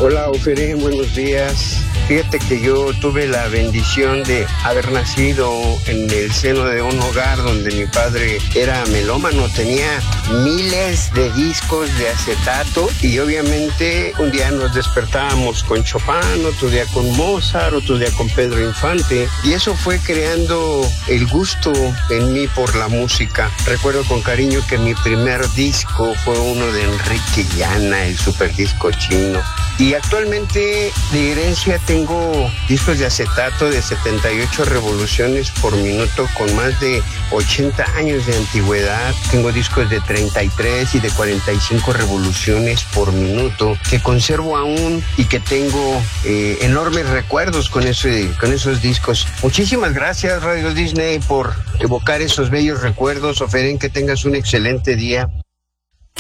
Hola, Oferé, buenos días. Fíjate que yo tuve la bendición de haber nacido en el seno de un hogar donde mi padre era melómano, tenía miles de discos de acetato y obviamente un día nos despertábamos con Chopin, otro día con Mozart, otro día con Pedro Infante, y eso fue creando el gusto en mí por la música. Recuerdo con cariño que mi primer disco fue uno de Enrique Llana, el super disco chino. Y actualmente de herencia tengo discos de acetato de 78 revoluciones por minuto con más de 80 años de antigüedad. Tengo discos de 33 y de 45 revoluciones por minuto que conservo aún y que tengo enormes recuerdos con esos discos. Muchísimas gracias, Radio Disney, por evocar esos bellos recuerdos. Oferen, que tengas un excelente día.